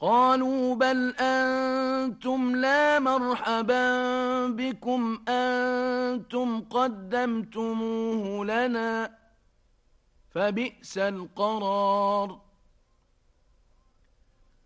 قالوا بل أنتم لا مرحبا بكم أنتم قدمتموه لنا فبئس القرار